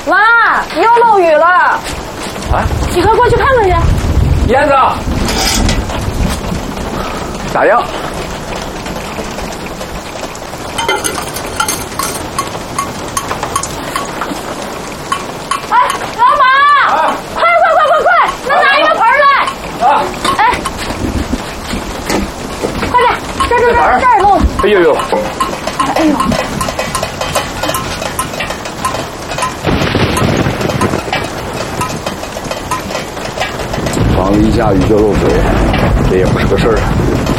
妈，又漏雨了。 啊！ 你快过去看看去。 燕子，咋样？ 哎，老马！ 啊！ 快！拿一个盆来！ 啊！ 哎，快点，这儿漏。 哎呦呦！ 哎呦！ 房子一下雨就漏水，这也不是个事儿啊。